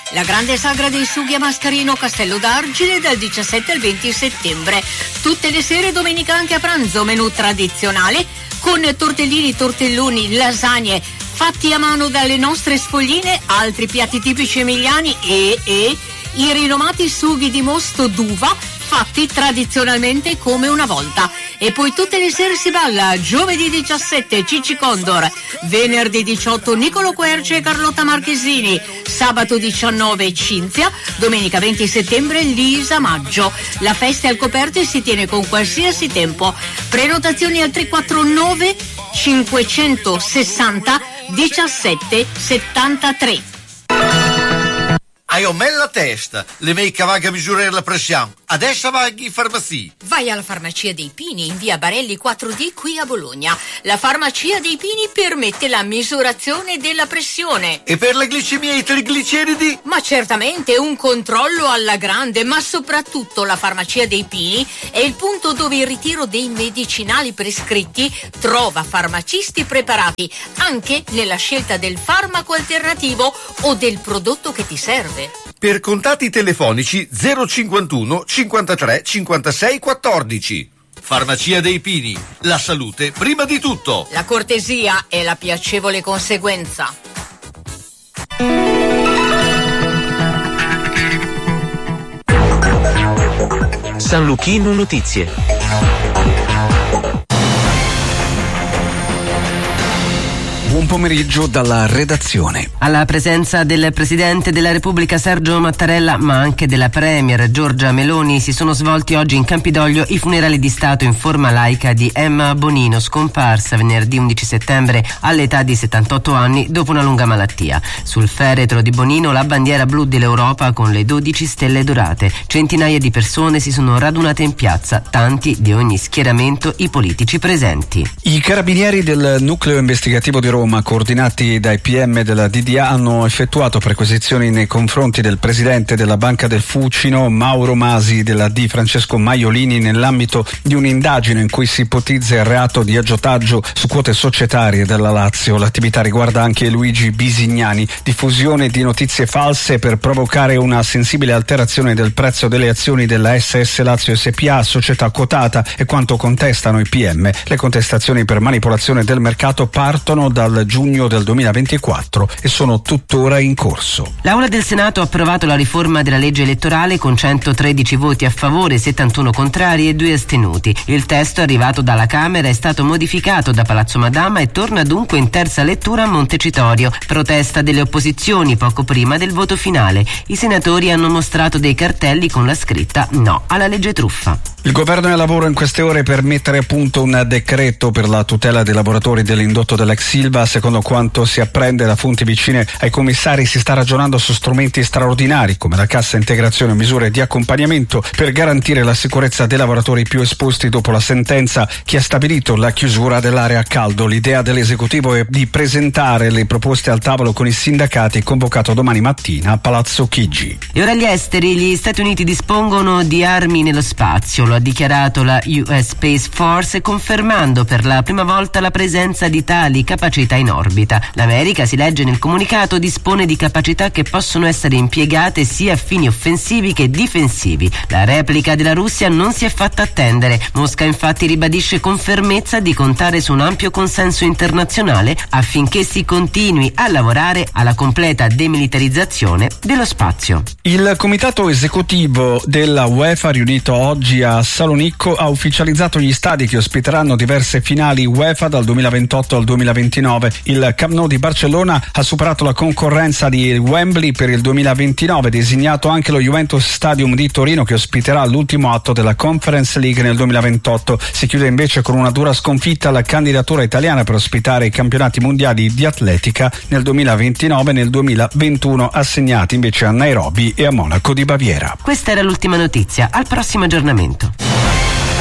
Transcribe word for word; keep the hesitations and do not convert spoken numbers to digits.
La grande sagra dei sughi a Mascarino Castello d'Argine dal diciassette al venti settembre. Tutte le sere, domenica anche a pranzo, menù tradizionale con tortellini, tortelloni, lasagne fatti a mano dalle nostre sfogline, altri piatti tipici emiliani e, e i rinomati sughi di mosto d'uva fatti tradizionalmente come una volta. E poi tutte le sere si balla. Giovedì diciassette Cicci Condor, venerdì diciotto Nicolo Querce e Carlotta Marchesini, sabato diciannove Cinzia, domenica venti settembre Lisa Maggio. La festa è al coperto e si tiene con qualsiasi tempo. Prenotazioni al tre quattro nove cinquecentosessanta diciassette settantatré. Hai o me la testa, le mei cavaghe a misurare la pressione. Adesso vai in farmacia. Vai alla Farmacia dei Pini in via Barelli quattro D qui a Bologna. La Farmacia dei Pini permette la misurazione della pressione. E per la glicemia e i trigliceridi? Ma certamente un controllo alla grande, ma soprattutto la Farmacia dei Pini è il punto dove il ritiro dei medicinali prescritti trova farmacisti preparati anche nella scelta del farmaco alternativo o del prodotto che ti serve. Per contatti telefonici zero cinquantuno cinquantatré cinquantasei quattordici. Farmacia dei Pini, la salute prima di tutto. La cortesia è la piacevole conseguenza. San Luchino Notizie. Buon pomeriggio dalla redazione. Alla presenza del Presidente della Repubblica Sergio Mattarella, ma anche della Premier Giorgia Meloni, si sono svolti oggi in Campidoglio i funerali di Stato in forma laica di Emma Bonino, scomparsa venerdì undici settembre all'età di settantotto anni dopo una lunga malattia. Sul feretro di Bonino la bandiera blu dell'Europa con le dodici stelle dorate. Centinaia di persone si sono radunate in piazza, tanti di ogni schieramento i politici presenti. I carabinieri del nucleo investigativo di Roma, coordinati dai P M della D D A, hanno effettuato perquisizioni nei confronti del presidente della Banca del Fucino, Mauro Masi, della D Francesco Maiolini, nell'ambito di un'indagine in cui si ipotizza il reato di aggiotaggio su quote societarie della Lazio. L'attività riguarda anche Luigi Bisignani, diffusione di notizie false per provocare una sensibile alterazione del prezzo delle azioni della S S Lazio S P A, società quotata, e quanto contestano i P M. Le contestazioni per manipolazione del mercato partono dal giugno del duemilaventiquattro e sono tuttora in corso. L'Aula del Senato ha approvato la riforma della legge elettorale con centotredici voti a favore, settantuno contrari e due astenuti. Il testo arrivato dalla Camera è stato modificato da Palazzo Madama e torna dunque in terza lettura a Montecitorio. Protesta delle opposizioni poco prima del voto finale. I senatori hanno mostrato dei cartelli con la scritta no alla legge truffa. Il governo è al lavoro in queste ore per mettere a punto un decreto per la tutela dei lavoratori dell'indotto dell'ex Silva. Secondo quanto si apprende da fonti vicine ai commissari, si sta ragionando su strumenti straordinari come la cassa integrazione o misure di accompagnamento per garantire la sicurezza dei lavoratori più esposti dopo la sentenza che ha stabilito la chiusura dell'area a caldo. L'idea dell'esecutivo è di presentare le proposte al tavolo con i sindacati, convocato domani mattina a Palazzo Chigi. E ora gli esteri. Gli Stati Uniti dispongono di armi nello spazio, lo ha dichiarato la U S Space Force, confermando per la prima volta la presenza di tali capacità in orbita. L'America, si legge nel comunicato, dispone di capacità che possono essere impiegate sia a fini offensivi che difensivi. La replica della Russia non si è fatta attendere. Mosca infatti ribadisce con fermezza di contare su un ampio consenso internazionale affinché si continui a lavorare alla completa demilitarizzazione dello spazio. Il comitato esecutivo della UEFA, riunito oggi a Salonicco, ha ufficializzato gli stadi che ospiteranno diverse finali UEFA dal duemilaventotto al duemilaventinove. Il Camp Nou di Barcellona ha superato la concorrenza di Wembley per il duemilaventinove, designato anche lo Juventus Stadium di Torino, che ospiterà l'ultimo atto della Conference League nel duemilaventotto. Si chiude invece con una dura sconfitta alla candidatura italiana per ospitare i campionati mondiali di atletica nel duemilaventinove e nel duemilaventuno, assegnati invece a Nairobi e a Monaco di Baviera. Questa era l'ultima notizia. Al prossimo aggiornamento.